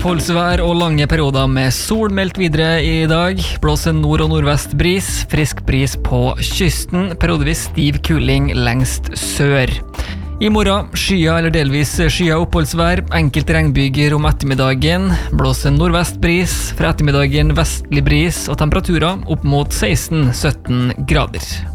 oppholdsvær og lange perioder med sol meldt videre i dag. Blåser nord- og nordvest bris, frisk bris på kysten, periodevis stiv kuling lengst sør. I morgen skya eller delvis skya oppholdsvær, enkelte regnbyger om ettermiddagen, blåser nordvest bris, fra ettermiddagen vestlig bris og temperaturer opp mot 16-17 grader.